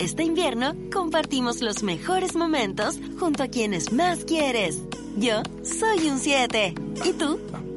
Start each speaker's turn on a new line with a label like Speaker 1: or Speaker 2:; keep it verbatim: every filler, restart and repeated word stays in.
Speaker 1: Este invierno compartimos los mejores momentos junto a quienes más quieres. Yo soy un siete. ¿Y tú?